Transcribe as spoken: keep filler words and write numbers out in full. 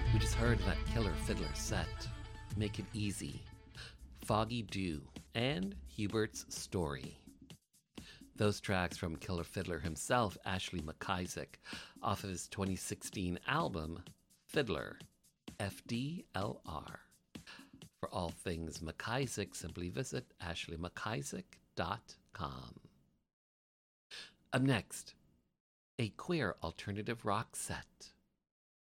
We just heard that Killer Fiddler set, Make It Easy, Foggy Dew, and Hubert's Story. Those tracks from Killer Fiddler himself, Ashley McIsaac, off of his twenty sixteen album, Fiddler, F D L R. For all things McIsaac, simply visit ashley mcisaac dot com. Up next, a queer alternative rock set.